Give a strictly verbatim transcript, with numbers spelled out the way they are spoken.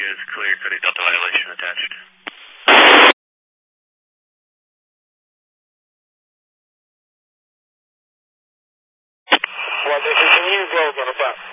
is clear, code eight Delta violation attached. Well, they continue to go on a back.